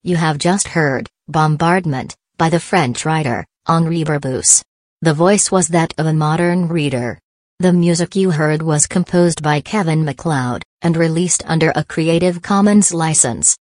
You have just heard Bombardment by the French writer Henri Barbusse. The voice was that of a modern reader. The music you heard was composed by Kevin MacLeod and released under a Creative Commons license.